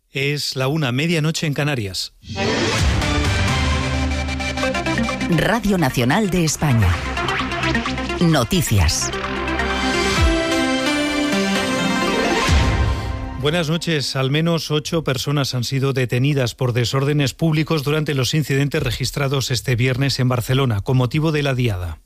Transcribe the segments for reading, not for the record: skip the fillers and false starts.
Es la 1:00, medianoche en Canarias. Radio Nacional de España. Noticias. Buenas noches. Al menos 8 personas han sido detenidas por desórdenes públicos durante los incidentes registrados este viernes en Barcelona, con motivo de la Diada.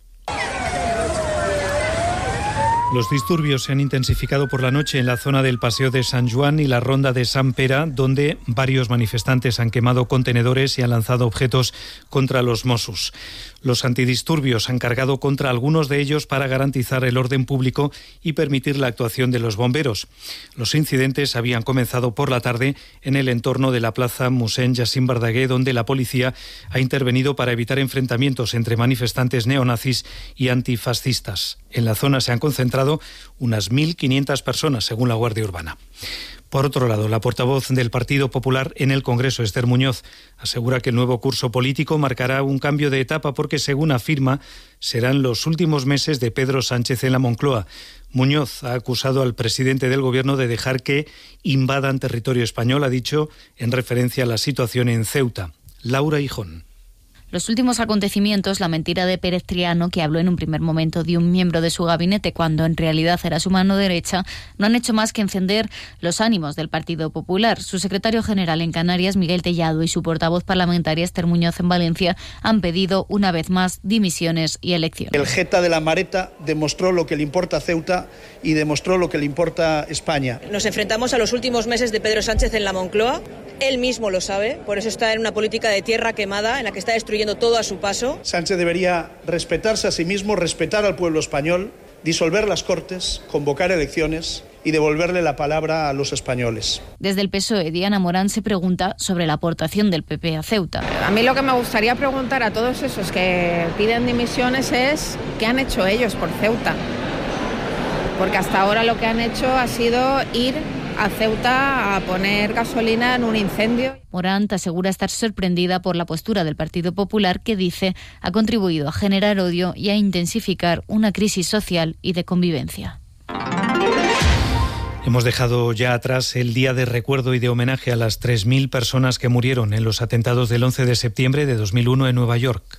Los disturbios se han intensificado por la noche en la zona del Paseo de Sant Joan y la Ronda de Sant Pere, donde varios manifestantes han quemado contenedores y han lanzado objetos contra los Mossos. Los antidisturbios han cargado contra algunos de ellos para garantizar el orden público y permitir la actuación de los bomberos. Los incidentes habían comenzado por la tarde en el entorno de la plaza Mossèn Jacint Verdaguer, donde la policía ha intervenido para evitar enfrentamientos entre manifestantes neonazis y antifascistas. En la zona se han concentrado unas 1.500 personas, según la Guardia Urbana. Por otro lado, la portavoz del Partido Popular en el Congreso, Esther Muñoz, asegura que el nuevo curso político marcará un cambio de etapa porque, según afirma, serán los últimos meses de Pedro Sánchez en la Moncloa. Muñoz ha acusado al presidente del Gobierno de dejar que invadan territorio español, ha dicho, en referencia a la situación en Ceuta. Laura Hijón. Los últimos acontecimientos, la mentira de Pérez Triano, que habló en un primer momento de un miembro de su gabinete cuando en realidad era su mano derecha, no han hecho más que encender los ánimos del Partido Popular. Su secretario general en Canarias, Miguel Tellado, y su portavoz parlamentaria, Esther Muñoz, en Valencia, han pedido una vez más dimisiones y elecciones. El jeta de la Mareta demostró lo que le importa a Ceuta y demostró lo que le importa a España. Nos enfrentamos a los últimos meses de Pedro Sánchez en la Moncloa. Él mismo lo sabe, por eso está en una política de tierra quemada en la que está destruyendo todo a su paso. Sánchez debería respetarse a sí mismo, respetar al pueblo español, disolver las Cortes, convocar elecciones y devolverle la palabra a los españoles. Desde el PSOE, Diana Morán se pregunta sobre la aportación del PP a Ceuta. A mí lo que me gustaría preguntar a todos esos que piden dimisiones es ¿qué han hecho ellos por Ceuta? Porque hasta ahora lo que han hecho ha sido ir a Ceuta a poner gasolina en un incendio. Morant asegura estar sorprendida por la postura del Partido Popular, que dice ha contribuido a generar odio y a intensificar una crisis social y de convivencia. Hemos dejado ya atrás el día de recuerdo y de homenaje a las 3.000 personas que murieron en los atentados del 11 de septiembre de 2001 en Nueva York.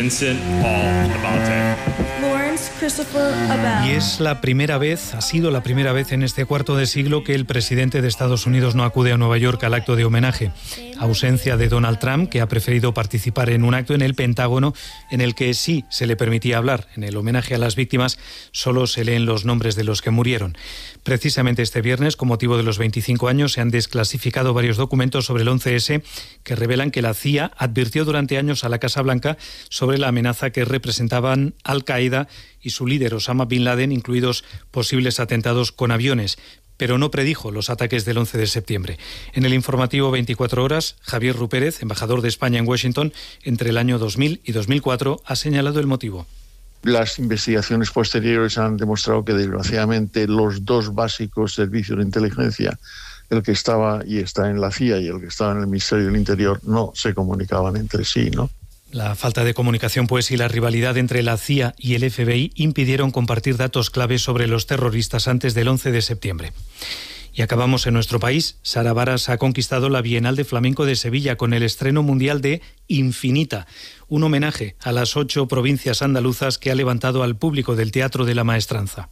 Y es la primera vez, ha sido la primera vez en este cuarto de siglo que el presidente de Estados Unidos no acude a Nueva York al acto de homenaje. Ausencia de Donald Trump, que ha preferido participar en un acto en el Pentágono en el que sí se le permitía hablar. En el homenaje a las víctimas solo se leen los nombres de los que murieron. Precisamente este viernes, con motivo de los 25 años, se han desclasificado varios documentos sobre el 11S que revelan que la CIA advirtió durante años a la Casa Blanca sobre la amenaza que representaban Al-Qaeda y su líder Osama Bin Laden, incluidos posibles atentados con aviones, pero no predijo los ataques del 11 de septiembre. En el informativo 24 horas, Javier Rupérez, embajador de España en Washington, entre el año 2000 y 2004, ha señalado el motivo. Las investigaciones posteriores han demostrado que, desgraciadamente, los dos básicos servicios de inteligencia, el que estaba y está en la CIA y el que estaba en el Ministerio del Interior, no se comunicaban entre sí, ¿no? La falta de comunicación, pues, y la rivalidad entre la CIA y el FBI impidieron compartir datos claves sobre los terroristas antes del 11 de septiembre. Y acabamos en nuestro país. Sara Varas ha conquistado la Bienal de Flamenco de Sevilla con el estreno mundial de Infinita, un homenaje a las 8 provincias andaluzas que ha levantado al público del Teatro de la Maestranza.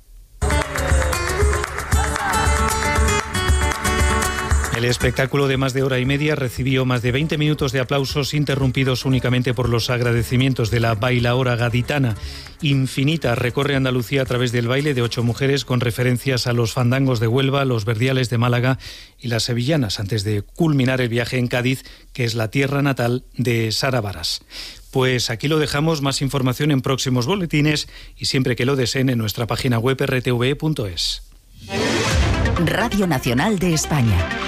El espectáculo de más de hora y media recibió más de 20 minutos de aplausos, interrumpidos únicamente por los agradecimientos de la bailaora gaditana. Infinita recorre Andalucía a través del baile de 8 mujeres con referencias a los fandangos de Huelva, los verdiales de Málaga y las sevillanas, antes de culminar el viaje en Cádiz, que es la tierra natal de Sara Varas. Pues aquí lo dejamos. Más información en próximos boletines y siempre que lo deseen en nuestra página web rtve.es. Radio Nacional de España.